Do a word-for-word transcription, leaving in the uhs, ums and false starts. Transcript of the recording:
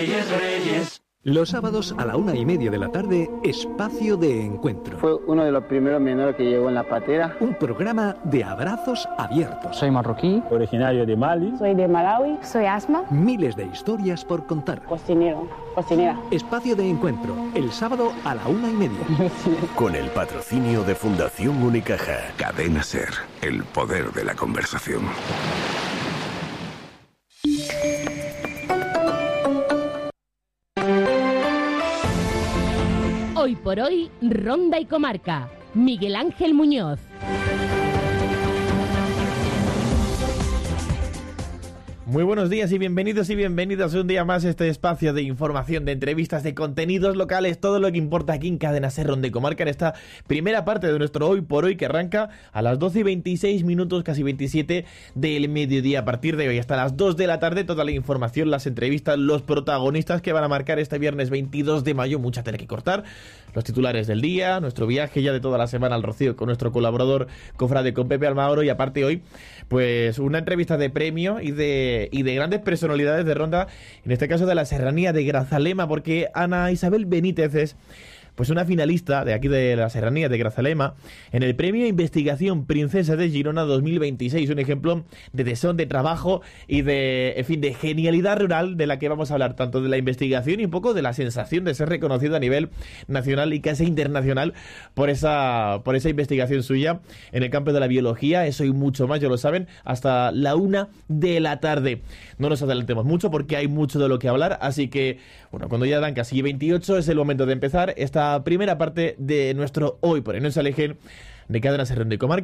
Reyes, Reyes. Los sábados a la una y media de la tarde, Espacio de Encuentro. Fue uno de los primeros menores que llegó en la patera. Un programa de abrazos abiertos. Soy marroquí, originario de Mali. Soy de Malawi. Soy Asma. Miles de historias por contar. Cocinero, cocinera. Espacio de Encuentro, el sábado a la una y media. Con el patrocinio de Fundación Unicaja. Cadena Ser, el poder de la conversación. Hoy por hoy, Ronda y Comarca. Miguel Ángel Muñoz. Muy buenos días y bienvenidos y bienvenidas un día más a este espacio de información, de entrevistas, de contenidos locales, todo lo que importa aquí en Cadena Ser, Ronda y Comarca, en esta primera parte de nuestro Hoy por Hoy, que arranca a las doce y veintiséis minutos, casi veintisiete del mediodía. A partir de hoy hasta las dos de la tarde, toda la información, las entrevistas, los protagonistas que van a marcar este viernes veintidós de mayo, mucha tela que cortar, los titulares del día, nuestro viaje ya de toda la semana al Rocío con nuestro colaborador cofrade, con Pepe Almagro, y aparte hoy, pues una entrevista de premio y de y de grandes personalidades de Ronda, en este caso de la Serranía de Grazalema, porque Ana Isabel Benítez es pues una finalista de aquí de la Serranía de Grazalema en el Premio Investigación Princesa de Girona dos mil veintiséis, un ejemplo de tesón, de trabajo y de, en fin, de genialidad rural, de la que vamos a hablar, tanto de la investigación y un poco de la sensación de ser reconocido a nivel nacional y casi internacional por esa, por esa investigación suya en el campo de la biología. Eso y mucho más, ya lo saben, hasta la una de la tarde. No nos adelantemos mucho porque hay mucho de lo que hablar, así que, bueno, cuando ya dan casi veintiocho es el momento de empezar esta primera parte de nuestro Hoy por Hoy. No se alejen de Cadena Ser, Ronda y Comarca.